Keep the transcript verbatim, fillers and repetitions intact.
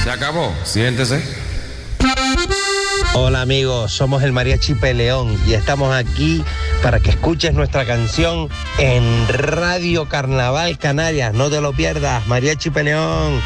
Se acabó, siéntese. Hola amigos, somos el Mariachi Peleón y estamos aquí para que escuches nuestra canción en Radio Carnaval Canarias. No te lo pierdas, Mariachi Peleón.